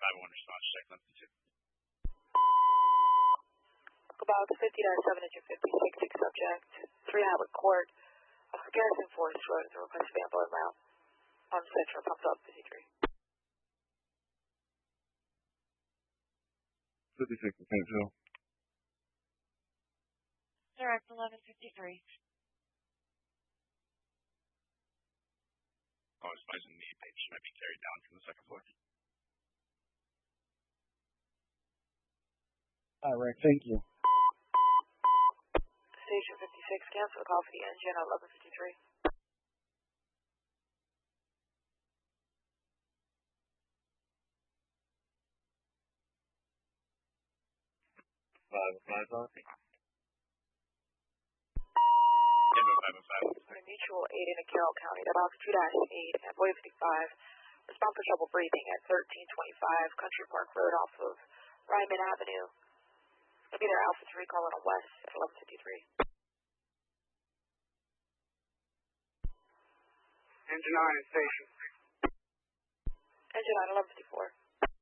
911 response, check length 2. About 50-756 subject, 3 Howard Court, Garrison Forest Road is a request for ambulance route on Central, pumps up 53. 56 to St. Joe. Direct 1153. Oh, it's nice and neat. Patient might be carried down from the second floor. Rick, thank you. Station 56, cancel the call for the engine at 1153. Mutual aid in Carroll County, that box 2-8 at Boy 55. Respond for trouble breathing at 1325 Country Park Road off of Ryman Avenue. It'll be there Alpha 3 calling on West at 1153. Engine 9 in station. Engine 9, 1154.